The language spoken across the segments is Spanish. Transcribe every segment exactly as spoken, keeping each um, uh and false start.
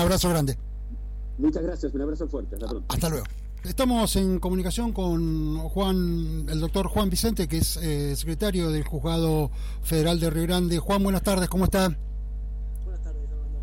abrazo grande. Muchas gracias, un abrazo fuerte. Hasta pronto. Hasta luego. Estamos en comunicación con Juan, el doctor Juan Vicente, que es eh, secretario del Juzgado Federal de Río Grande. Juan, buenas tardes, ¿cómo está? Buenas tardes, Armando.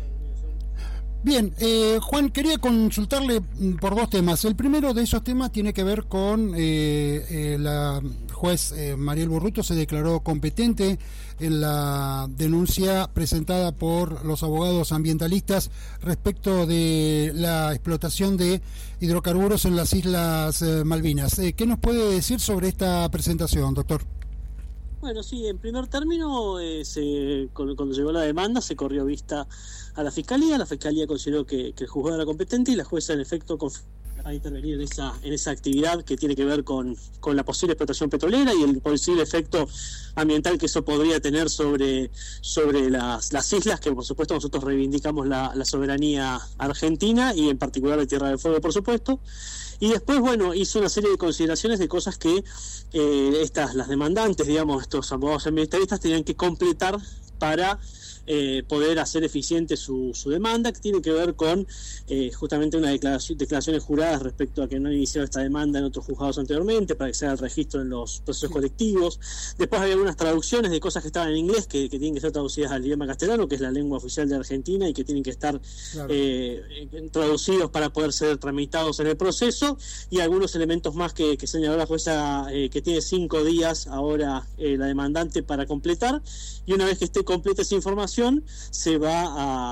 Bien, eh, Juan, quería consultarle por dos temas. El primero de esos temas tiene que ver con eh, eh, la juez eh, Mariel Burruto se declaró competente en la denuncia presentada por los abogados ambientalistas respecto de la explotación de hidrocarburos en las Islas eh, Malvinas. Eh, ¿Qué nos puede decir sobre esta presentación, doctor? Bueno, sí, en primer término, eh, se, cuando llegó la demanda se corrió vista a la Fiscalía, la Fiscalía consideró que, que el juzgado era competente y la jueza en efecto a intervenir en esa en esa actividad que tiene que ver con, con la posible explotación petrolera y el posible efecto ambiental que eso podría tener sobre, sobre las, las islas, que por supuesto nosotros reivindicamos la, la soberanía argentina y en particular de Tierra del Fuego, por supuesto. Y después, bueno, hizo una serie de consideraciones de cosas que eh, estas las demandantes, digamos, estos abogados ambientalistas tenían que completar para eh, poder hacer eficiente su, su demanda, que tiene que ver con eh, justamente una declaración, declaraciones juradas respecto a que no han iniciado esta demanda en otros juzgados anteriormente, para que se haga el registro en los procesos colectivos. Después había algunas traducciones de cosas que estaban en inglés, que, que tienen que ser traducidas al idioma castellano, que es la lengua oficial de Argentina, y que tienen que estar claro. eh, traducidos para poder ser tramitados en el proceso, y algunos elementos más que, que señaló la jueza, eh, que tiene cinco días ahora eh, la demandante para completar, y una vez que esté completa esa información se va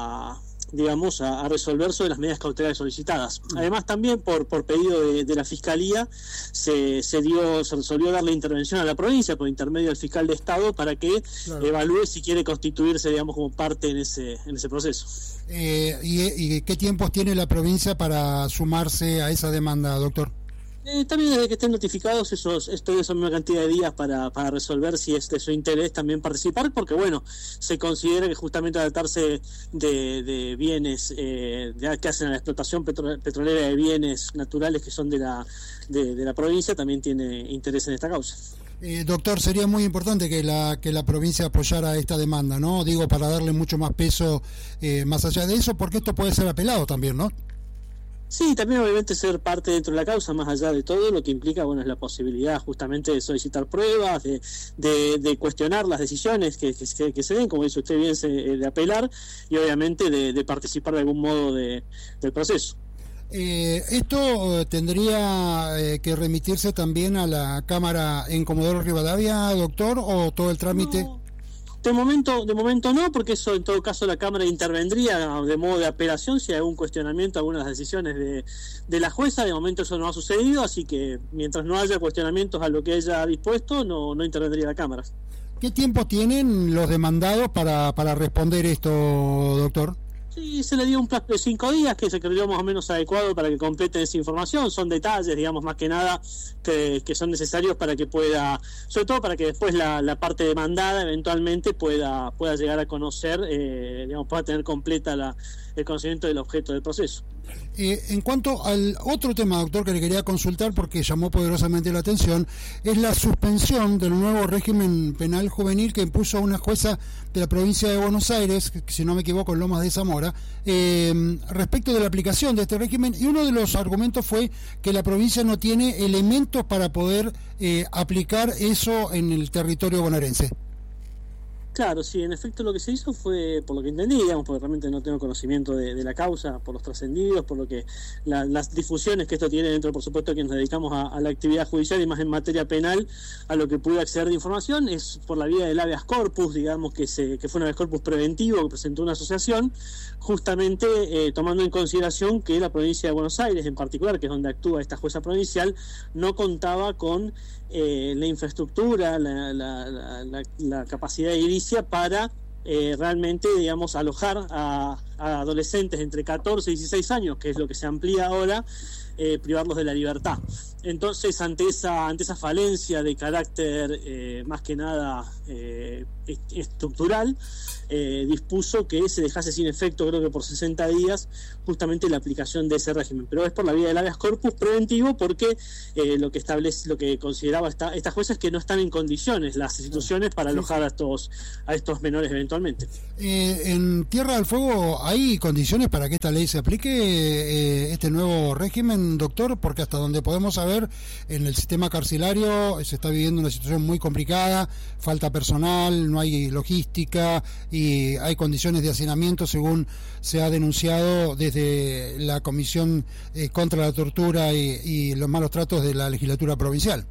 a digamos a, a resolver sobre las medidas cautelares solicitadas. Además, también por por pedido de, de la Fiscalía se, se dio se resolvió darle intervención a la provincia por intermedio del fiscal de Estado para que claro. evalúe si quiere constituirse, digamos, como parte en ese en ese proceso. Eh, y, ¿Y qué tiempos tiene la provincia para sumarse a esa demanda, doctor? Eh, también desde que estén notificados, esos, esto son una cantidad de días para, para resolver si es de su interés también participar, porque bueno, se considera que justamente al tratarse de, de bienes eh, de, que hacen a la explotación petro, petrolera de bienes naturales que son de la, de, de la provincia, también tiene interés en esta causa. Eh, doctor, sería muy importante que la que la provincia apoyara esta demanda, ¿no? Digo, para darle mucho más peso eh, más allá de eso, porque esto puede ser apelado también, ¿no? Sí, también obviamente ser parte dentro de la causa, más allá de todo, lo que implica, bueno, es la posibilidad justamente de solicitar pruebas, de, de, de cuestionar las decisiones que, que, que se den, como dice usted bien, se, de apelar, y obviamente de, de participar de algún modo de, del proceso. Eh, ¿Esto tendría eh, que remitirse también a la Cámara en Comodoro Rivadavia, doctor, o todo el trámite? No. De momento, de momento no, porque eso en todo caso la Cámara intervendría de modo de apelación si hay algún cuestionamiento a algunas decisiones de, de la jueza. De momento eso no ha sucedido, así que mientras no haya cuestionamientos a lo que ella ha dispuesto, no, no intervendría la Cámara. ¿Qué tiempo tienen los demandados para, para responder esto, doctor? Sí, se le dio un plazo de cinco días que se creyó más o menos adecuado para que completen esa información. Son detalles, digamos, más que nada que, que son necesarios para que pueda, sobre todo para que después la, la parte demandada eventualmente pueda pueda llegar a conocer, eh, digamos, pueda tener completa la, el conocimiento del objeto del proceso. Eh, en cuanto al otro tema, doctor, que le quería consultar porque llamó poderosamente la atención, es la suspensión del nuevo régimen penal juvenil que impuso una jueza de la provincia de Buenos Aires, que, si no me equivoco, en Lomas de Zamora, eh, respecto de la aplicación de este régimen, y uno de los argumentos fue que la provincia no tiene elementos para poder eh, aplicar eso en el territorio bonaerense. Claro, sí, en efecto lo que se hizo fue, por lo que entendí, digamos, porque realmente no tengo conocimiento de, de la causa, por los trascendidos, por lo que la, las difusiones que esto tiene dentro, por supuesto, que nos dedicamos a, a la actividad judicial y más en materia penal, a lo que pude acceder de información, es por la vía del habeas corpus, digamos, que se que fue un habeas corpus preventivo que presentó una asociación, justamente eh, tomando en consideración que la provincia de Buenos Aires, en particular, que es donde actúa esta jueza provincial, no contaba con eh, la infraestructura, la, la, la, la, la capacidad edilicia para eh, realmente, digamos, alojar a, a adolescentes entre catorce y dieciséis años, que es lo que se amplía ahora, eh, privarlos de la libertad. Entonces, ante esa ante esa falencia de carácter eh, más que nada eh, estructural, eh, dispuso que se dejase sin efecto, creo que por sesenta días, justamente la aplicación de ese régimen. Pero es por la vía del habeas corpus preventivo, porque eh, lo que establece, lo que consideraba esta, esta jueza es que no están en condiciones las instituciones para alojar a estos a estos menores eventualmente. Eh, en Tierra del Fuego ¿hay condiciones para que esta ley se aplique, eh, este nuevo régimen, doctor? Porque hasta donde podemos saber, en el sistema carcelario se está viviendo una situación muy complicada, falta personal, no hay logística y hay condiciones de hacinamiento, según se ha denunciado desde la Comisión eh, contra la Tortura y, y los malos tratos de la legislatura provincial.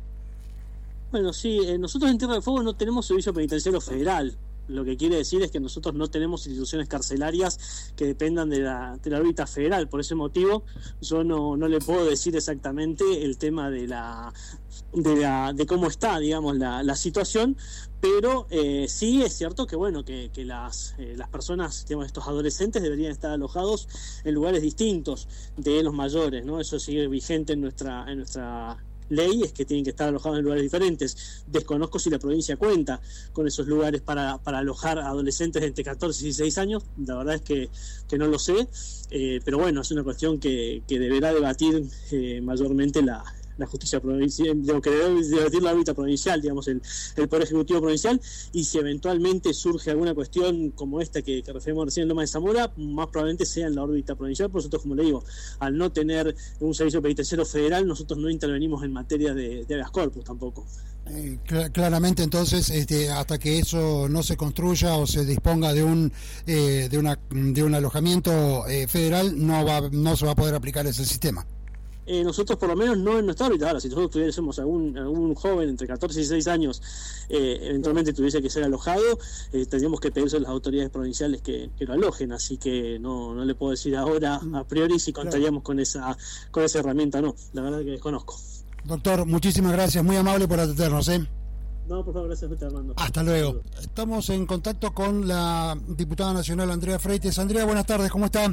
Bueno, sí, eh, nosotros en Tierra del Fuego no tenemos servicio penitenciario federal. Lo que quiere decir es que nosotros no tenemos instituciones carcelarias que dependan de la, de la órbita federal. Por ese motivo, yo no, no le puedo decir exactamente el tema de la de, la, de cómo está, digamos, la, la situación, pero eh, sí es cierto que bueno que, que las eh, las personas, digamos, estos adolescentes deberían estar alojados en lugares distintos de los mayores, ¿no? Eso sigue vigente en nuestra en nuestra ley, es que tienen que estar alojados en lugares diferentes. Desconozco si la provincia cuenta con esos lugares para, para alojar a adolescentes de entre catorce y dieciséis años, la verdad es que, que no lo sé, eh, pero bueno, es una cuestión que, que deberá debatir eh, mayormente la, la justicia provincial, digo, que debe debatir la órbita provincial, digamos, el, el Poder Ejecutivo Provincial, y si eventualmente surge alguna cuestión como esta que, que referimos recién en Loma de Zamora, más probablemente sea en la órbita provincial. Por nosotros, como le digo, al no tener un servicio penitenciario federal, nosotros no intervenimos en materia de, de habeas corpus tampoco. Eh, cl- claramente, entonces, este, hasta que eso no se construya o se disponga de un eh, de una de un alojamiento eh, federal, no va no se va a poder aplicar ese sistema. Eh, nosotros por lo menos no en nuestra órbita. Ahora, si nosotros tuviésemos algún, algún joven entre catorce y dieciséis años, eh, eventualmente tuviese que ser alojado, eh, tendríamos que pedirse a las autoridades provinciales que, que lo alojen, así que no no le puedo decir ahora a priori si contaríamos con esa con esa herramienta o no, la verdad que desconozco. Doctor, muchísimas gracias, muy amable por atendernos, ¿eh? No, por favor, gracias a usted, Armando. Hasta luego. Estamos en contacto con la diputada nacional Andrea Freites. Andrea, buenas tardes, ¿cómo está?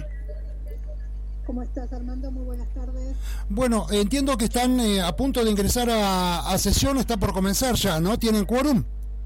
¿Cómo estás, Armando? Muy buenas tardes. Bueno, entiendo que están eh, a punto de ingresar a, a sesión, está por comenzar ya, ¿no? ¿Tienen quórum?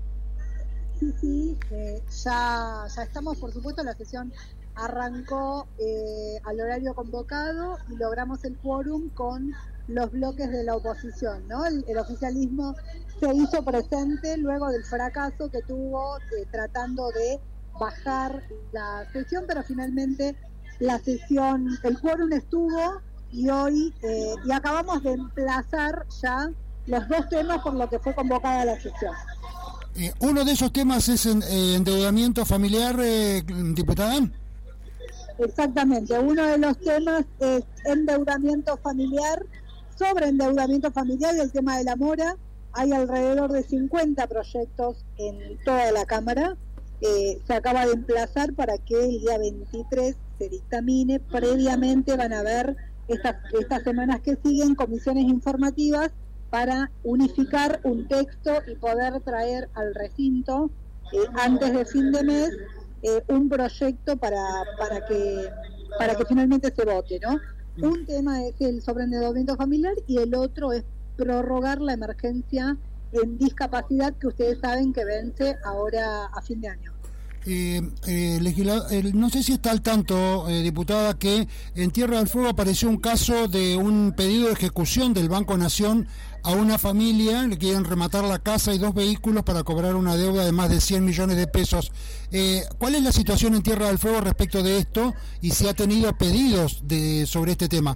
Sí, sí, eh, ya, ya estamos, por supuesto, la sesión arrancó eh, al horario convocado y logramos el quórum con los bloques de la oposición, ¿no? El, el oficialismo se hizo presente luego del fracaso que tuvo eh, tratando de bajar la sesión, pero finalmente la sesión, el quórum estuvo y hoy, eh, y acabamos de emplazar ya los dos temas por los que fue convocada la sesión. Eh, uno de esos temas es en, eh, endeudamiento familiar, eh, diputada. Exactamente, uno de los temas es endeudamiento familiar, sobre endeudamiento familiar y el tema de la mora. Hay alrededor de cincuenta proyectos en toda la Cámara. Eh, se acaba de emplazar para que el día veintitrés se dictamine. Previamente van a haber estas, estas semanas que siguen comisiones informativas para unificar un texto y poder traer al recinto eh, antes de fin de mes eh, un proyecto para para que para que finalmente se vote, ¿no? Un tema es el sobreendeudamiento familiar y el otro es prorrogar la emergencia en discapacidad que ustedes saben que vence ahora a fin de año. Eh, eh, legisla- eh, no sé si está al tanto, eh, diputada, que en Tierra del Fuego apareció un caso de un pedido de ejecución del Banco Nación a una familia. Le quieren rematar la casa y dos vehículos para cobrar una deuda de más de cien millones de pesos. Eh, ¿Cuál es la situación en Tierra del Fuego respecto de esto y si ha tenido pedidos de sobre este tema?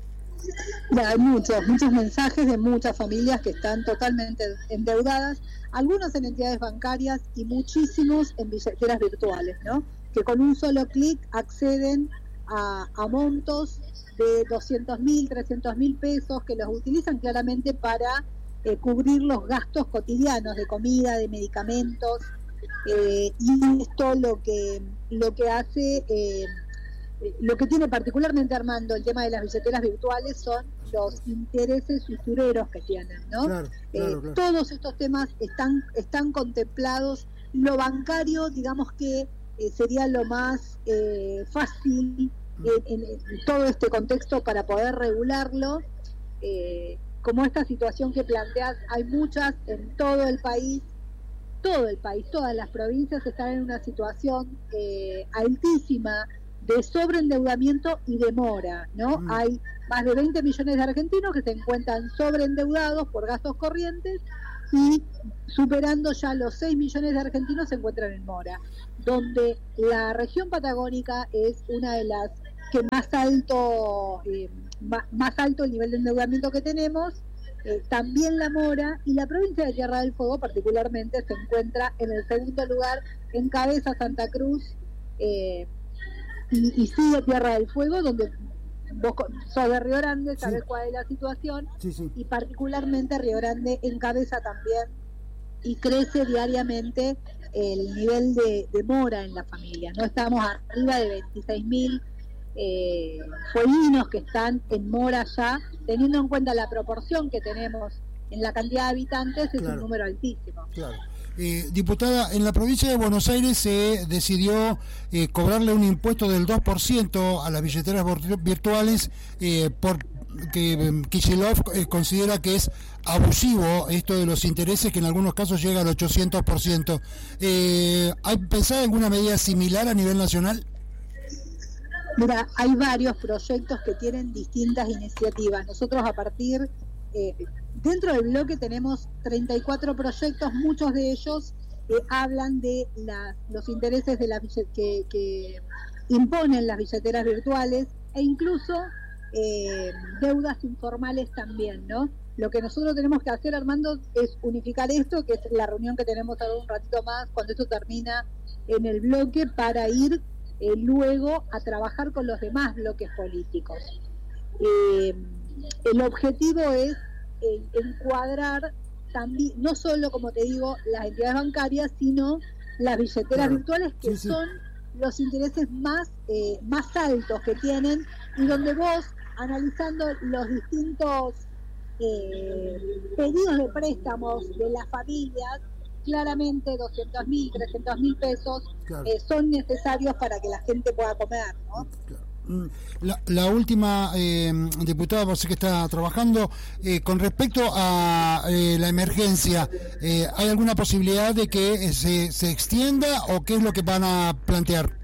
Hay muchos, muchos mensajes de muchas familias que están totalmente endeudadas, algunos en entidades bancarias y muchísimos en billeteras virtuales, ¿no? Que con un solo clic acceden a, a montos de doscientos mil, trescientos mil pesos que los utilizan claramente para eh, cubrir los gastos cotidianos de comida, de medicamentos, eh, y esto lo que, lo que hace... Eh, Lo que tiene particularmente, Armando, el tema de las billeteras virtuales son los intereses usureros que tienen, ¿no? Claro, claro, eh, claro. Todos estos temas están están contemplados. Lo bancario, digamos que eh, sería lo más eh, fácil en, en, en todo este contexto para poder regularlo. Eh, como esta situación que planteas, hay muchas en todo el país. Todo el país, todas las provincias están en una situación eh, altísima de sobreendeudamiento y demora, ¿no? Mm. Hay más de veinte millones de argentinos que se encuentran sobreendeudados por gastos corrientes y superando ya los seis millones de argentinos se encuentran en mora. donde la región patagónica es una de las que más alto, eh, más, más alto el nivel de endeudamiento que tenemos, eh, también La Mora, y la provincia de Tierra del Fuego particularmente se encuentra en el segundo lugar, encabeza Santa Cruz, eh, y, y sigue Tierra del Fuego, donde vos sos de Río Grande, sabés sí. cuál es la situación, sí, sí. y particularmente Río Grande encabeza también y crece diariamente el nivel de, de mora en la familia, no estamos arriba de veintiséis mil eh, fueguinos que están en mora ya, teniendo en cuenta la proporción que tenemos en la cantidad de habitantes, es claro. un número altísimo. Claro. Eh, diputada, en la provincia de Buenos Aires se decidió eh, cobrarle un impuesto del dos por ciento a las billeteras virtuales eh, por que Kicillof eh, considera que es abusivo esto de los intereses, que en algunos casos llega al ochocientos por ciento. Eh, ¿Hay pensado alguna medida similar a nivel nacional? Mira, hay varios proyectos que tienen distintas iniciativas. Nosotros a partir, eh, dentro del bloque tenemos treinta y cuatro proyectos, muchos de ellos eh, hablan de la, los intereses de la que, que imponen las billeteras virtuales e incluso eh, deudas informales también, ¿no? Lo que nosotros tenemos que hacer, Armando, es unificar esto, que es la reunión que tenemos ahora un ratito más, cuando esto termina en el bloque, para ir eh, luego a trabajar con los demás bloques políticos. Eh, el objetivo es eh, encuadrar también, no solo, como te digo, las entidades bancarias, sino las billeteras claro. virtuales, que sí, sí. son los intereses más, eh, más altos que tienen, y donde vos, analizando los distintos eh, pedidos de préstamos de las familias, claramente doscientos mil, trescientos mil pesos claro. eh, son necesarios para que la gente pueda comer, ¿no? Claro. La, la última, eh, diputada, por si que está trabajando, eh, con respecto a eh, la emergencia, eh, ¿hay alguna posibilidad de que se, se extienda o qué es lo que van a plantear?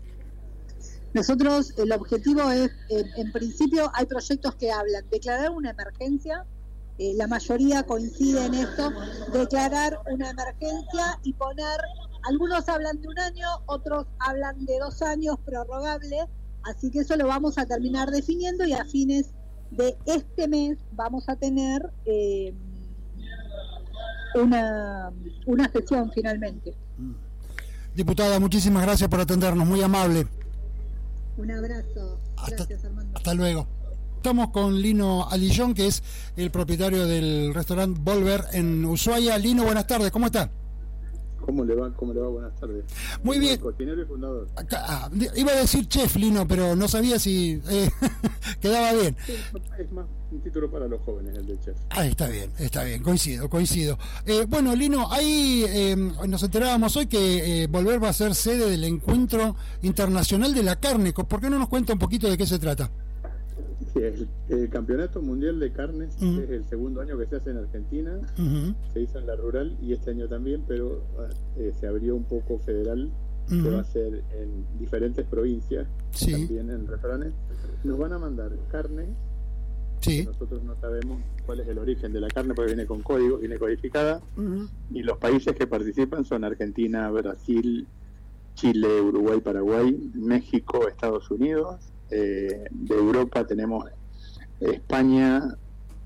Nosotros, el objetivo es, eh, en principio, hay proyectos que hablan, declarar una emergencia, eh, la mayoría coincide en esto, declarar una emergencia y poner, algunos hablan de un año, otros hablan de dos años, prorrogable, así que eso lo vamos a terminar definiendo y a fines de este mes vamos a tener eh, una, una sesión finalmente. Diputada, muchísimas gracias por atendernos, muy amable. Un abrazo. Gracias, hasta, Armando. Hasta luego. Estamos con Lino Alillón, que es el propietario del restaurante Volver en Ushuaia. Lino, buenas tardes, ¿cómo está? ¿Cómo le va? ¿Cómo le va? Buenas tardes. Muy bien. Cocinero y fundador. Acá, ah, iba a decir chef, Lino, pero no sabía si eh, quedaba bien. Sí, es más un título para los jóvenes, el de chef. Ah, está bien, está bien, coincido, coincido. Eh, bueno, Lino, ahí eh, nos enterábamos hoy que eh, Volver va a ser sede del Encuentro Internacional de la Carne. ¿Por qué no nos cuenta un poquito de qué se trata? Sí, el, el Campeonato Mundial de Carnes uh-huh. es el segundo año que se hace en Argentina, uh-huh. se hizo en la rural y este año también, pero eh, se abrió un poco federal, uh-huh. que va a ser en diferentes provincias, sí. también en restaurantes. Nos van a mandar carne, sí. nosotros no sabemos cuál es el origen de la carne porque viene con código, viene codificada, uh-huh. y los países que participan son Argentina, Brasil, Chile, Uruguay, Paraguay, México, Estados Unidos. Eh, de Europa tenemos España,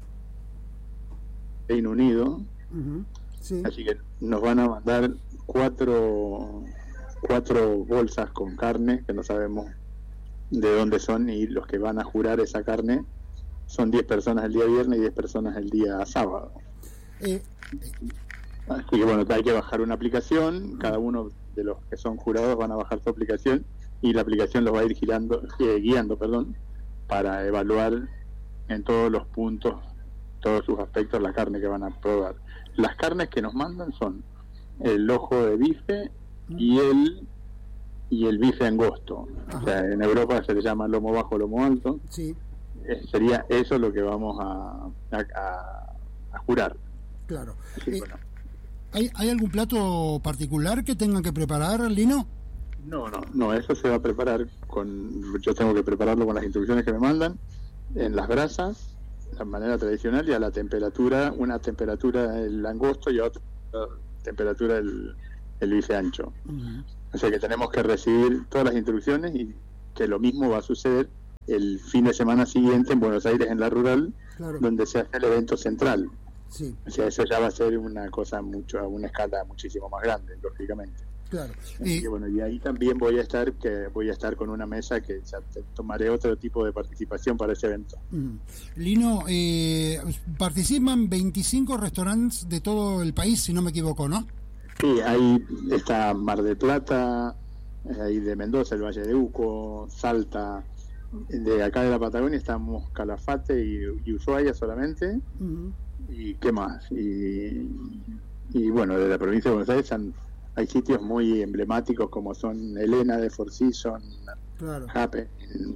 Reino Unido, uh-huh. sí. así que nos van a mandar cuatro cuatro bolsas con carne que no sabemos de dónde son, y los que van a jurar esa carne son diez personas el día viernes y diez personas el día sábado. Eh. Así que bueno, hay que bajar una aplicación, cada uno de los que son jurados van a bajar su aplicación y la aplicación los va a ir girando, eh, guiando perdón, para evaluar en todos los puntos, todos sus aspectos, la carne que van a probar. Las carnes que nos mandan son el ojo de bife y el y el bife angosto. Ajá. O sea, en Europa se le llama lomo bajo, lomo alto. Sí. Eh, sería eso lo que vamos a, a, a jurar. Claro. Así, eh, bueno. ¿hay, ¿Hay algún plato particular que tengan que preparar, Lino? No, no, no, eso se va a preparar con, yo tengo que prepararlo con las instrucciones que me mandan, en las brasas, de manera tradicional, y a la temperatura, una temperatura el angosto y a otra temperatura el, el bife ancho. Uh-huh. O sea que tenemos que recibir todas las instrucciones y que lo mismo va a suceder el fin de semana siguiente en Buenos Aires, en la rural, claro, donde se hace el evento central. Sí. O sea, eso ya va a ser una cosa mucho, a una escala muchísimo más grande, lógicamente. Claro. Y bueno, y ahí también voy a estar, que voy a estar con una mesa que ya tomaré otro tipo de participación para ese evento. Mm. Lino, eh, participan veinticinco restaurantes de todo el país, si no me equivoco, ¿no? Sí, ahí está Mar del Plata, ahí de Mendoza, el Valle de Uco, Salta. De acá de la Patagonia estamos Calafate y, y Ushuaia solamente. Uh-huh. Y qué más, y, y bueno, de la provincia de Buenos Aires han, hay sitios muy emblemáticos como son Elena de Four Seasons, claro, Jape.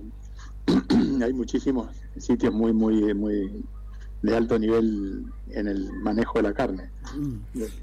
Hay muchísimos sitios muy muy muy de alto nivel en el manejo de la carne. Mm.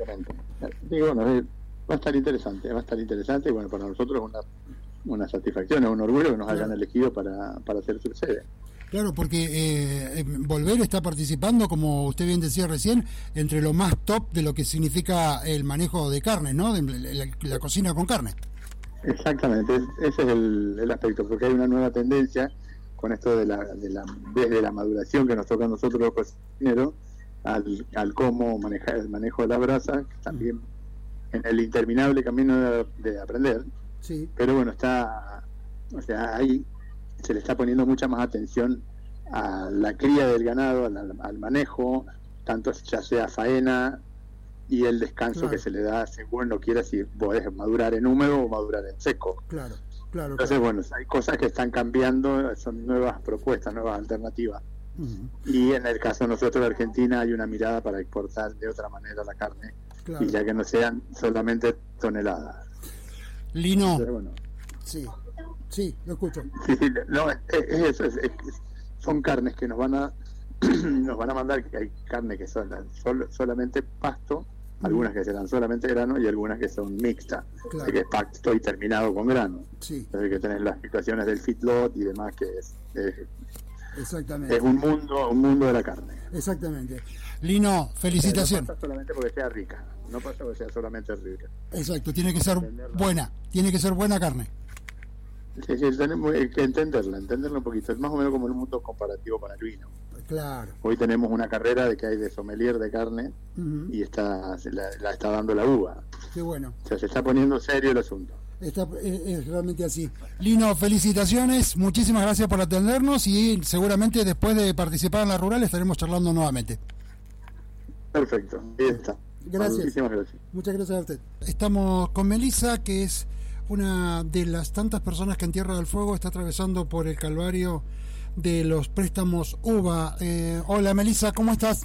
Y bueno, va a estar interesante, va a estar interesante y bueno, para nosotros es una, una satisfacción, es un orgullo que nos hayan elegido para, para hacer su sede. Claro, porque eh, Volver está participando, como usted bien decía recién, entre lo más top de lo que significa el manejo de carne, ¿no? De la, la cocina con carne. Exactamente, ese es el, el aspecto, porque hay una nueva tendencia con esto de la, de la desde la maduración que nos toca a nosotros los cocineros al, al cómo manejar el manejo de las brasas, también en el interminable camino de, de aprender. Sí. Pero bueno, está, o sea, ahí se le está poniendo mucha más atención a la cría del ganado, al, al manejo, tanto ya sea faena y el descanso, claro, que se le da según lo quiera, si podés madurar en húmedo o madurar en seco. Claro, claro. Entonces, claro. bueno, hay cosas que están cambiando, son nuevas propuestas, nuevas alternativas. Uh-huh. Y en el caso de nosotros de Argentina hay una mirada para exportar de otra manera la carne, claro, y ya que no sean solamente toneladas. Lino. Entonces, bueno, sí. Sí, lo escucho. Sí, sí, no, es, es eso, es, es, son carnes que nos van a nos van a mandar, que hay carne que son sol, solamente pasto, mm. algunas que serán solamente grano y algunas que son mixtas, claro, así que es pasto y terminado con grano. Sí. Entonces que tenés las situaciones del feedlot y demás, que es, es exactamente, es un mundo, un mundo de la carne. Exactamente. Lino, felicitaciones. No pasa solamente porque sea rica, no pasa porque sea solamente rica. Exacto, tiene que ser buena, tiene que ser buena carne. Sí, sí, tenemos que entenderla, entenderla un poquito. Es más o menos como el mundo comparativo para el vino. Claro. Hoy tenemos una carrera de que hay de sommelier de carne, uh-huh, y está la, la está dando la uva. Qué bueno. O sea, se está poniendo serio el asunto. Está, es, es realmente así. Lino, felicitaciones, muchísimas gracias por atendernos y seguramente después de participar en la rural estaremos charlando nuevamente. Perfecto, ahí está. Gracias. Muchísimas gracias. Muchas gracias a usted. Estamos con Melissa, que es una de las tantas personas que en Tierra del Fuego está atravesando por el calvario de los préstamos U V A. Eh, hola Melissa, ¿cómo estás?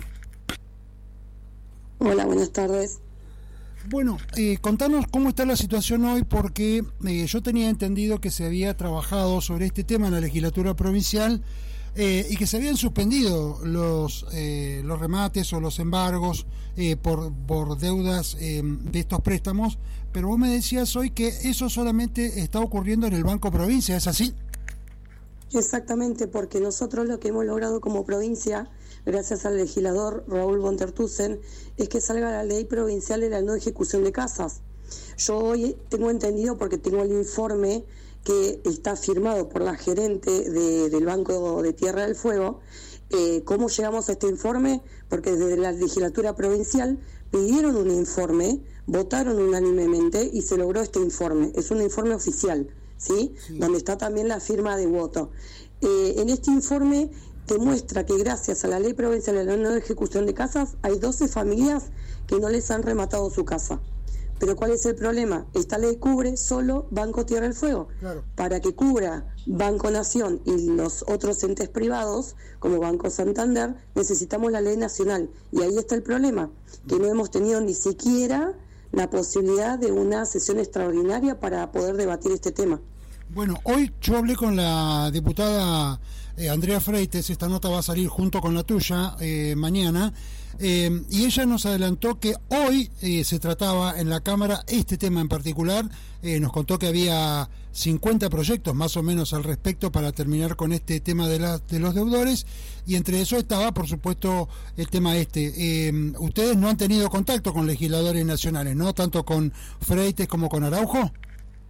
Hola, buenas tardes. Bueno, eh, contanos cómo está la situación hoy, porque eh, yo tenía entendido que se había trabajado sobre este tema en la legislatura provincial eh, y que se habían suspendido los eh, los remates o los embargos eh, por, por deudas eh, de estos préstamos, pero vos me decías hoy que eso solamente está ocurriendo en el Banco Provincia, ¿es así? Exactamente, porque nosotros lo que hemos logrado como provincia, gracias al legislador Raúl von der Tussen, es que salga la ley provincial de la no ejecución de casas. Yo hoy tengo entendido, porque tengo el informe que está firmado por la gerente de, del Banco de Tierra del Fuego. Eh, ¿Cómo llegamos a este informe? Porque desde la legislatura provincial pidieron un informe, votaron unánimemente y se logró este informe. Es un informe oficial, ¿sí? Sí. Donde está también la firma de voto. Eh, en este informe demuestra que gracias a la ley provincial de la no ejecución de casas hay doce familias que no les han rematado su casa. Pero ¿cuál es el problema? Esta ley cubre solo Banco Tierra del Fuego. Claro. Para que cubra Banco Nación y los otros entes privados, como Banco Santander, necesitamos la ley nacional. Y ahí está el problema, que no hemos tenido ni siquiera la posibilidad de una sesión extraordinaria para poder debatir este tema. Bueno, hoy yo hablé con la diputada eh, Andrea Freites, esta nota va a salir junto con la tuya eh, mañana, eh, y ella nos adelantó que hoy eh, se trataba en la Cámara este tema en particular. Eh, nos contó que había cincuenta proyectos más o menos al respecto para terminar con este tema de, la, de los deudores, y entre eso estaba por supuesto el tema este. Eh, ustedes no han tenido contacto con legisladores nacionales, ¿no? Tanto con Freites como con Araujo.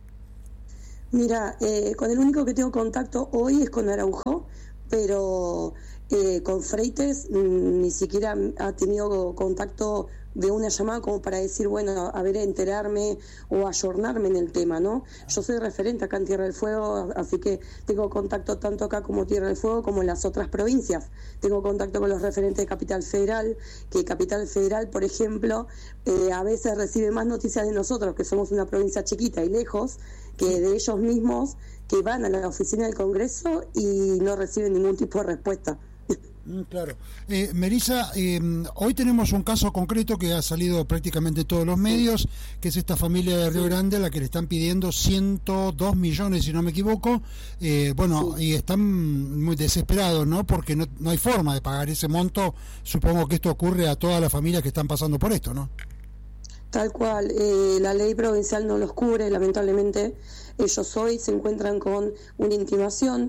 Mira, eh, con el único que tengo contacto hoy es con Araujo, pero eh, con Freites mm, ni siquiera ha tenido contacto de una llamada como para decir, bueno, a ver, enterarme o ayornarme en el tema, ¿no? Yo soy referente acá en Tierra del Fuego, así que tengo contacto tanto acá como Tierra del Fuego como en las otras provincias. Tengo contacto con los referentes de Capital Federal, que Capital Federal, por ejemplo, eh, a veces recibe más noticias de nosotros, que somos una provincia chiquita y lejos, que de ellos mismos que van a la oficina del Congreso y no reciben ningún tipo de respuesta. Claro. Eh, Melissa, eh, hoy tenemos un caso concreto que ha salido prácticamente en todos los medios, que es esta familia de Río Grande a la que le están pidiendo ciento dos millones, si no me equivoco. Eh, bueno, sí. Y están muy desesperados, ¿no? Porque no, no hay forma de pagar ese monto. Supongo que esto ocurre a todas las familias que están pasando por esto, ¿no? Tal cual, eh, la ley provincial no los cubre, lamentablemente. Ellos hoy se encuentran con una intimación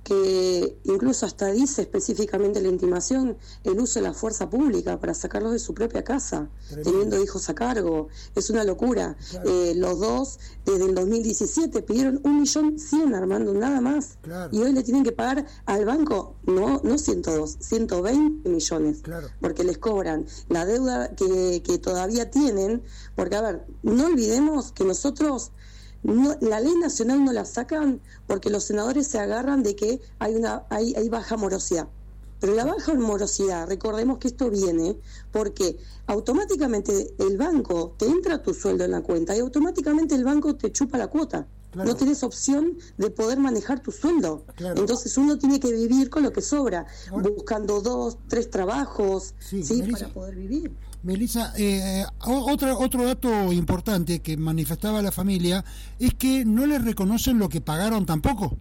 que incluso hasta dice específicamente la intimación el uso de la fuerza pública para sacarlos de su propia casa, Tremendo. teniendo hijos a cargo. Es una locura. Claro. Eh, los dos, desde el dos mil diecisiete, pidieron un millón cien, Armando, nada más. Claro. Y hoy le tienen que pagar al banco, no no ciento dos, ciento veinte millones, claro. porque les cobran la deuda que, que todavía tienen, porque, a ver, no olvidemos que nosotros... No, la ley nacional no la sacan porque los senadores se agarran de que hay una hay, hay baja morosidad. Pero la baja morosidad, recordemos que esto viene porque automáticamente el banco te entra tu sueldo en la cuenta y automáticamente el banco te chupa la cuota. Claro. No tienes opción de poder manejar tu sueldo. Claro. Entonces uno tiene que vivir con lo que sobra, bueno, buscando dos, tres trabajos, sí, ¿sí? para poder vivir. Melissa, eh, otro, otro dato importante que manifestaba la familia es que no les reconocen lo que pagaron tampoco.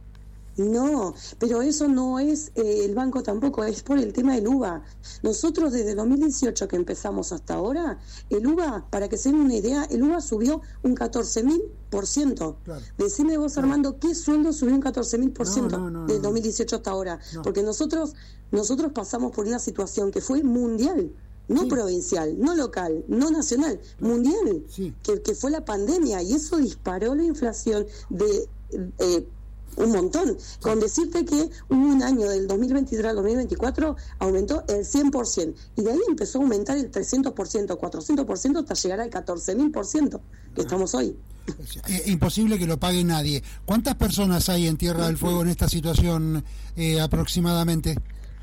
No, pero eso no es eh, el banco tampoco, es por el tema del U V A. Nosotros desde dos mil dieciocho que empezamos hasta ahora, el U V A, para que se den una idea, el U V A subió un catorce mil por ciento. Claro. Decime vos, claro. Armando, ¿qué sueldo subió un catorce mil por ciento no, no, no, desde dos mil dieciocho hasta ahora? No. Porque nosotros, nosotros pasamos por una situación que fue mundial. No sí. provincial, no local, no nacional, claro. mundial, sí. que, que fue la pandemia, y eso disparó la inflación de eh, un montón. Sí. Con decirte que un año del dos mil veintitrés al dos mil veinticuatro aumentó el cien por ciento, y de ahí empezó a aumentar el trescientos por ciento, cuatrocientos por ciento, hasta llegar al catorce mil por ciento que ah. estamos hoy. Es imposible que lo pague nadie. ¿Cuántas personas hay en Tierra del Fuego en esta situación eh, aproximadamente?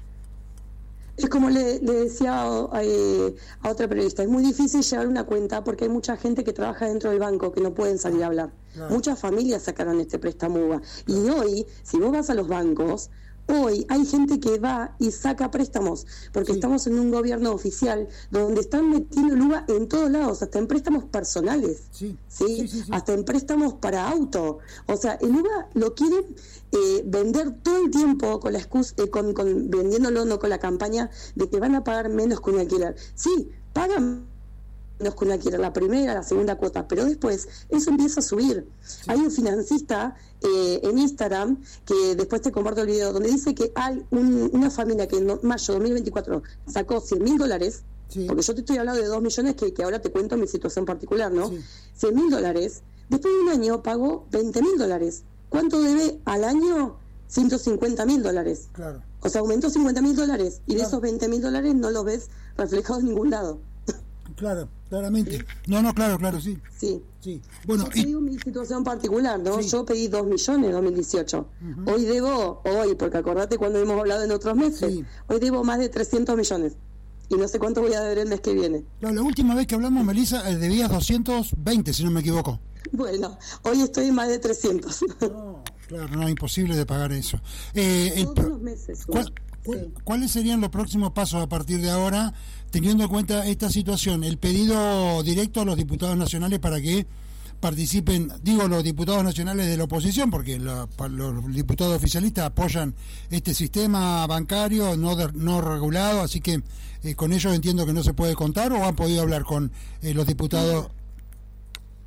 Es como le, le decía a, eh, a otra periodista, es muy difícil llevar una cuenta porque hay mucha gente que trabaja dentro del banco que no pueden salir a hablar. Claro. Muchas familias sacaron este préstamo U V A. Claro. Y hoy, si vos vas a los bancos, hoy hay gente que va y saca préstamos, porque sí. estamos en un gobierno oficial donde están metiendo el U V A en todos lados, hasta en préstamos personales, sí. ¿sí? Sí, sí, sí. hasta en préstamos para auto. O sea, el U V A lo quieren eh, vender todo el tiempo con la excusa, eh, con, con, vendiéndolo no con la campaña de que van a pagar menos con un alquiler. Sí, pagan menos con un alquiler, la primera, la segunda cuota, pero después eso empieza a subir. Sí. Hay un financista eh, en Instagram, que después te comparto el video, donde dice que hay un, una familia que en mayo de dos mil veinticuatro sacó cien mil dólares, sí. porque yo te estoy hablando de dos millones que, que ahora te cuento mi situación particular, ¿no? Sí. cien mil dólares, después de un año pagó veinte mil dólares. ¿Cuánto debe al año? ciento cincuenta mil dólares. Claro. O sea, aumentó cincuenta mil dólares, y claro. de esos veinte mil dólares no los ves reflejados en ningún lado. Claro, claramente. ¿Sí? No, no, claro, claro, sí. Sí. Sí. Bueno, yo te y... digo mi situación particular, ¿no? Sí. Yo pedí dos millones en dos mil dieciocho. Uh-huh. Hoy debo, hoy, porque acordate cuando hemos hablado en otros meses, sí. hoy debo más de trescientos millones. Y no sé cuánto voy a deber el mes que viene. No, la última vez que hablamos, Melissa, debías doscientos veinte, si no me equivoco. Bueno, hoy estoy en más de trescientos. No, claro, no, imposible de pagar eso. Eh, el... Todos los meses. ¿Cuál, cuál, sí. ¿Cuáles serían los próximos pasos a partir de ahora, teniendo en cuenta esta situación? El pedido directo a los diputados nacionales para que participen, digo los diputados nacionales de la oposición, porque la, los diputados oficialistas apoyan este sistema bancario no, de, no regulado, así que eh, con ellos entiendo que no se puede contar, o han podido hablar con eh, los diputados.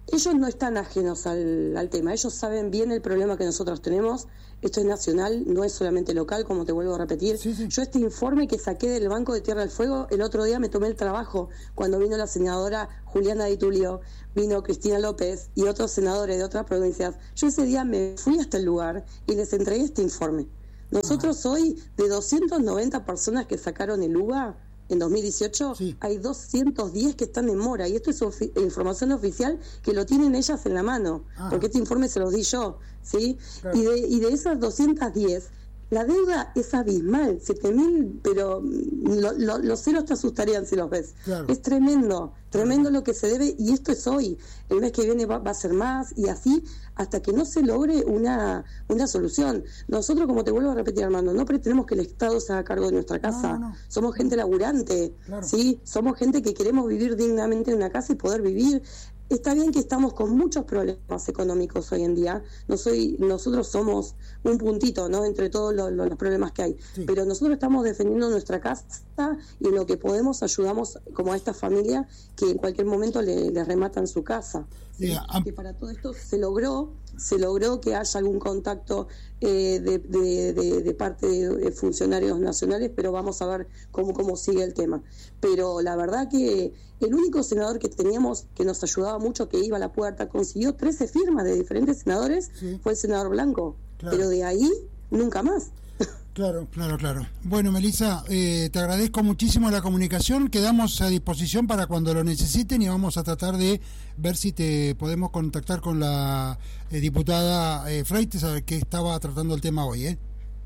ellos no están ajenos al, al tema, ellos saben bien el problema que nosotros tenemos. Esto es nacional, no es solamente local, como te vuelvo a repetir. Sí, sí. Yo este informe que saqué del Banco de Tierra del Fuego, el otro día me tomé el trabajo, cuando vino la senadora Juliana Di Tulio, vino Cristina López y otros senadores de otras provincias. Yo ese día me fui hasta el lugar y les entregué este informe. Nosotros hoy, de doscientas noventa personas que sacaron el U B A en dos mil dieciocho, sí, hay doscientos diez que están en mora, y esto es ofi- información oficial que lo tienen ellas en la mano, ah, porque este informe se los di yo, ¿sí? Claro. Y de, y de esas doscientas diez, la deuda es abismal, siete mil, pero lo, lo, los ceros te asustarían si los ves. Claro. Es tremendo, tremendo lo que se debe, y esto es hoy. El mes que viene va, va a ser más, y así hasta que no se logre una, una solución. Nosotros, como te vuelvo a repetir, Armando, no pretendemos que el Estado se haga cargo de nuestra casa. No, no. Somos gente laburante, claro, ¿sí? Somos gente que queremos vivir dignamente en una casa y poder vivir. Está bien que estamos con muchos problemas económicos hoy en día. No soy, nosotros somos un puntito, ¿no?, entre todos los, los problemas que hay. Sí. Pero nosotros estamos defendiendo nuestra casa y en lo que podemos ayudamos como a esta familia que en cualquier momento le, le rematan su casa. ¿Sí? Yeah. Um... Que para todo esto se logró, se logró que haya algún contacto eh, de, de, de, de parte de funcionarios nacionales, pero vamos a ver cómo, cómo sigue el tema. Pero la verdad que el único senador que teníamos que nos ayudaba mucho, que iba a la puerta, consiguió trece firmas de diferentes senadores, sí, fue el senador Blanco. Claro. Pero de ahí, nunca más. Claro, claro, claro. Bueno, Melissa, eh, te agradezco muchísimo la comunicación. Quedamos a disposición para cuando lo necesiten y vamos a tratar de ver si te podemos contactar con la eh, diputada eh, Freites, a ver qué estaba tratando el tema hoy, ¿eh?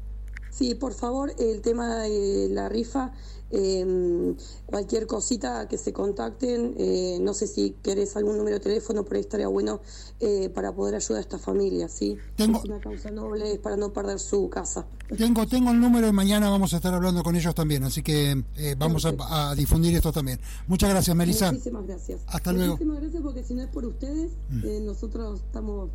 Sí, por favor, el tema de la rifa, eh, cualquier cosita que se contacten, eh, no sé si querés algún número de teléfono, por ahí estaría bueno eh, para poder ayudar a esta familia, ¿sí? Tengo, es una causa noble, es para no perder su casa. Tengo tengo el número y mañana vamos a estar hablando con ellos también, así que eh, vamos a, a difundir esto también. Muchas gracias, Melissa. Muchísimas gracias. Hasta luego. Muchísimas gracias, porque si no es por ustedes, eh, nosotros estamos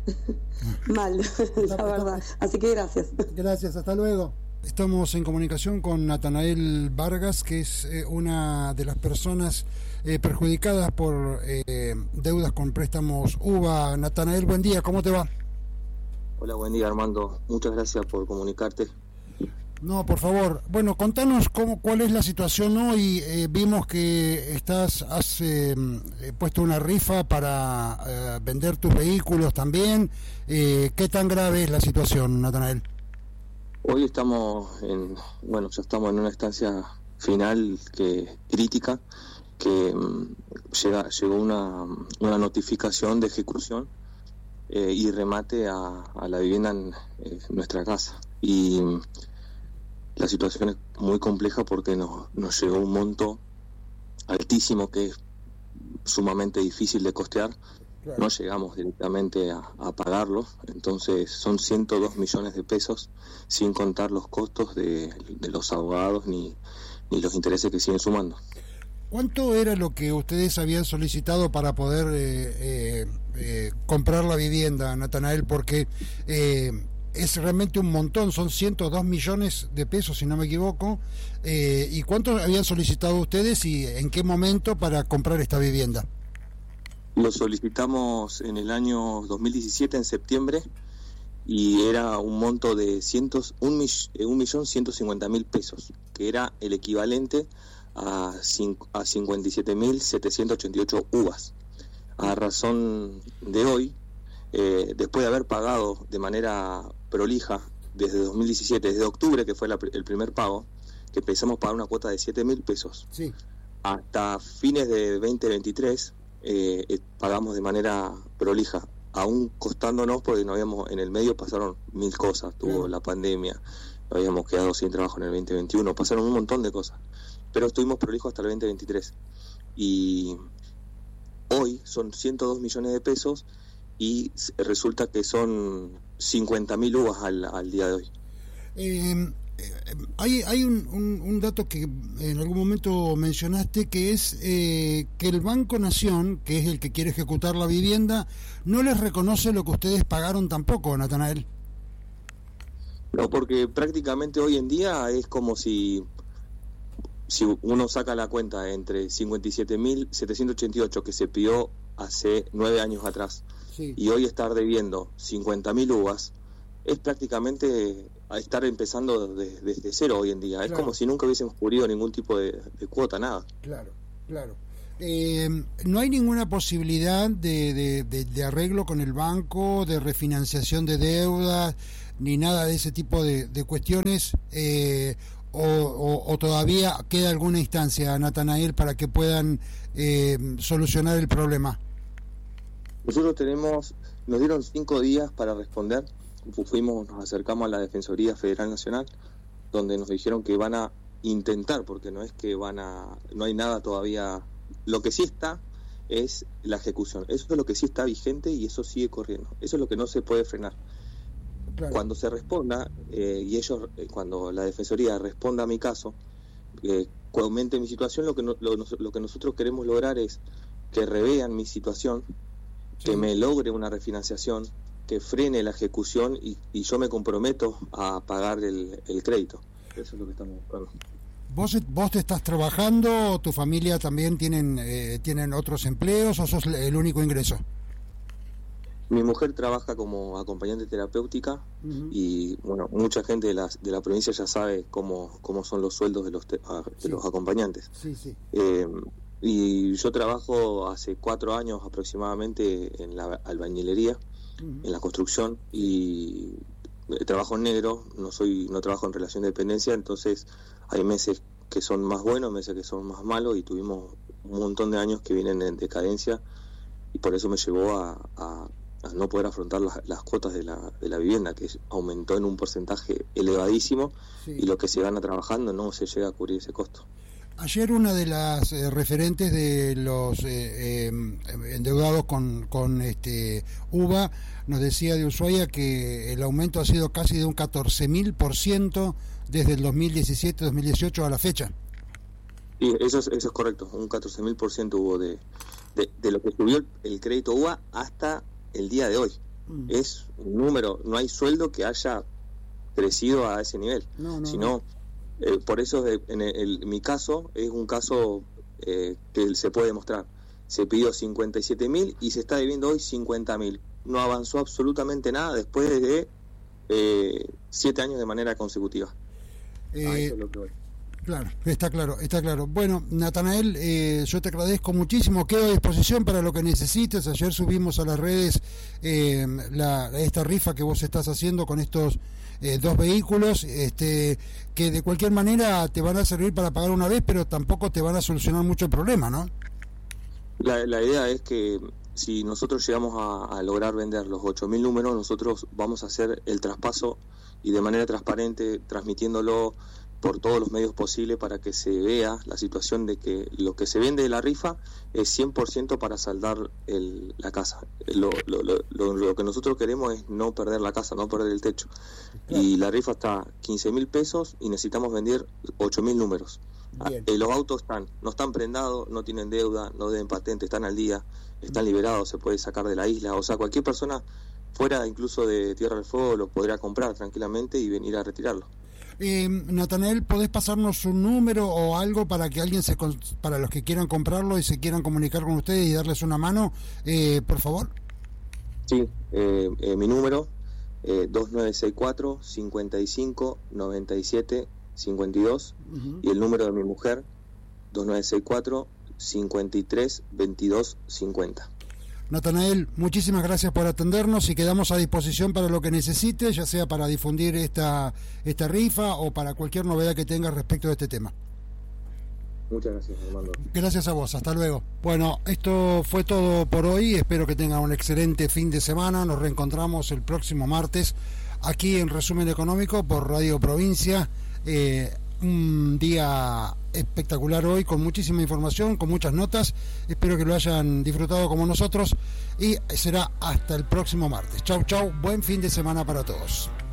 mal, la verdad. Así que gracias. Gracias, hasta luego. Estamos en comunicación con Natanael Vargas, que es eh, una de las personas eh, perjudicadas por eh, deudas con préstamos U B A. Natanael, buen día, ¿cómo te va? Hola, buen día, Armando. Muchas gracias por comunicarte. No, por favor. Bueno, contanos cómo, cuál es la situación hoy. Eh, vimos que estás has eh, puesto una rifa para eh, vender tus vehículos también. Eh, ¿Qué tan grave es la situación, Natanael? Hoy estamos en, bueno, ya estamos en una instancia final que crítica, que um, llega, llegó una, una notificación de ejecución eh, y remate a, a la vivienda en eh, nuestra casa. Y um, la situación es muy compleja porque nos, nos llegó un monto altísimo que es sumamente difícil de costear. Claro. No llegamos directamente a, a pagarlo, entonces son ciento dos millones de pesos, sin contar los costos de, de los abogados ni, ni los intereses que siguen sumando. ¿Cuánto era lo que ustedes habían solicitado para poder eh, eh, eh, comprar la vivienda, Natanael? Porque eh, es realmente un montón, son ciento dos millones de pesos, si no me equivoco. Eh, ¿Y cuánto habían solicitado ustedes y en qué momento para comprar esta vivienda? Lo solicitamos en el año dos mil diecisiete, en septiembre, y era un monto de un millón ciento cincuenta mil pesos, que era el equivalente a, a cincuenta y siete mil setecientos ochenta y ocho uvas. A razón de hoy, eh, después de haber pagado de manera prolija desde dos mil diecisiete, desde octubre, que fue la, el primer pago, que empezamos a pagar una cuota de siete mil pesos, sí, hasta fines de veinte veintitrés, Eh, eh, pagamos de manera prolija, aún costándonos, porque no habíamos, en el medio pasaron mil cosas, tuvo la pandemia, habíamos quedado sin trabajo en el veinte veintiuno, pasaron un montón de cosas, pero estuvimos prolijos hasta el veinte veintitrés, y hoy son ciento dos millones de pesos y resulta que son cincuenta mil uvas al, al día de hoy. Eh... Hay, hay un, un, un dato que en algún momento mencionaste, que es eh, que el Banco Nación, que es el que quiere ejecutar la vivienda, no les reconoce lo que ustedes pagaron tampoco, Natanael. No, porque prácticamente hoy en día es como si si uno saca la cuenta entre cincuenta y siete mil setecientos ochenta y ocho que se pidió hace nueve años atrás. Sí. Y hoy estar debiendo cincuenta mil uvas es prácticamente a estar empezando de, desde cero hoy en día. Claro. Es como si nunca hubiésemos cubrido ningún tipo de, de cuota, nada. Claro, claro. Eh, ¿No hay ninguna posibilidad de, de, de, de arreglo con el banco, de refinanciación de deudas, ni nada de ese tipo de, de cuestiones? Eh, o, o, ¿O todavía queda alguna instancia, Natanael, para que puedan eh, solucionar el problema? Nosotros tenemos, nos dieron cinco días para responder. Fuimos, nos acercamos a la Defensoría Federal Nacional, donde nos dijeron que van a intentar, porque no es que van a, no hay nada todavía. Lo que sí está es la ejecución. Eso es lo que sí está vigente y eso sigue corriendo. Eso es lo que no se puede frenar. Claro. Cuando se responda, eh, y ellos, eh, cuando la Defensoría responda a mi caso, eh, que aumente mi situación, lo que, no, lo, lo que nosotros queremos lograr es que revean mi situación, sí. que me logre una refinanciación, que frene la ejecución y, y yo me comprometo a pagar el, el crédito. Eso es lo que estamos buscando. ¿Vos, vos te estás trabajando, tu familia también tienen eh, tienen otros empleos o sos el único ingreso? Mi mujer trabaja como acompañante terapéutica, uh-huh. y bueno, mucha gente de la, de la provincia ya sabe cómo, cómo son los sueldos de los, te, de sí. los acompañantes. Sí, sí. Eh, y yo trabajo hace cuatro años aproximadamente en la albañilería, uh-huh. en la construcción, y trabajo en negro, no soy no trabajo en relación de dependencia, entonces hay meses que son más buenos, meses que son más malos, y tuvimos un montón de años que vienen en decadencia, y por eso me llevó a, a, a no poder afrontar las, las cuotas de la, de la vivienda, que aumentó en un porcentaje elevadísimo, sí. y lo que se gana trabajando no se llega a cubrir ese costo. Ayer una de las eh, referentes de los eh, eh, endeudados con, con este UVA nos decía de Ushuaia que el aumento ha sido casi de un catorce mil por ciento desde el dos mil diecisiete dos mil dieciocho a la fecha. Sí, eso es, eso es correcto, un catorce mil por ciento hubo de, de, de lo que subió el, el crédito UVA hasta el día de hoy. Mm. Es un número, no hay sueldo que haya crecido a ese nivel, no, no, sino... no. Eh, por eso en, el, en mi caso es un caso eh, que se puede demostrar. Se pidió cincuenta y siete mil y se está debiendo hoy cincuenta mil. No avanzó absolutamente nada después de eh, siete años de manera consecutiva. Eh, ah, eso es lo que voy. Claro, está claro, está claro. Bueno, Natanael, eh, yo te agradezco muchísimo, quedo a disposición para lo que necesites. Ayer subimos a las redes eh, la, esta rifa que vos estás haciendo con estos eh, dos vehículos, este, que de cualquier manera te van a servir para pagar una vez, pero tampoco te van a solucionar mucho el problema, ¿no? La, la idea es que si nosotros llegamos a, a lograr vender los ocho mil números, nosotros vamos a hacer el traspaso y de manera transparente, transmitiéndolo por todos los medios posibles para que se vea la situación de que lo que se vende de la rifa es cien por ciento para saldar el, la casa. Lo, lo, lo, lo que nosotros queremos es no perder la casa, no perder el techo. Y la rifa está quince mil pesos y necesitamos vender ocho mil números. Eh, los autos están no están prendados, no tienen deuda, no deben patente, están al día, están liberados, se puede sacar de la isla. O sea, cualquier persona fuera incluso de Tierra del Fuego lo podría comprar tranquilamente y venir a retirarlo. Eh, Natanael, ¿podés pasarnos un número o algo para que alguien se para los que quieran comprarlo y se quieran comunicar con ustedes y darles una mano, eh, por favor? Sí, eh, eh, mi número eh, dos nueve seis cuatro, cinco cinco, nueve siete, cinco dos, uh-huh. y el número de mi mujer dos nueve seis cuatro, cinco tres, veintidós cincuenta. Natanael, muchísimas gracias por atendernos y quedamos a disposición para lo que necesites, ya sea para difundir esta esta rifa o para cualquier novedad que tengas respecto de este tema. Muchas gracias, Armando. Gracias a vos, hasta luego. Bueno, esto fue todo por hoy, espero que tengan un excelente fin de semana, nos reencontramos el próximo martes aquí en Resumen Económico por Radio Provincia. Eh, un día espectacular hoy, con muchísima información, con muchas notas. Espero que lo hayan disfrutado como nosotros y será hasta el próximo martes. Chau, chau, buen fin de semana para todos.